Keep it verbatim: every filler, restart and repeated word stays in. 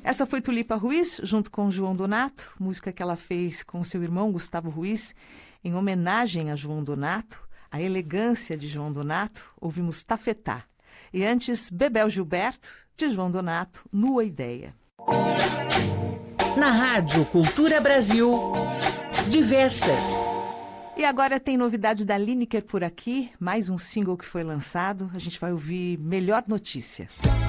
Essa foi Tulipa Ruiz, junto com João Donato, música que ela fez com seu irmão Gustavo Ruiz, em homenagem a João Donato, a elegância de João Donato, ouvimos Tafetá. E antes, Bebel Gilberto, de João Donato, Nua Ideia. Na Rádio Cultura Brasil, Diversas. E agora tem novidade da Lineker por aqui, mais um single que foi lançado. A gente vai ouvir Melhor Notícia.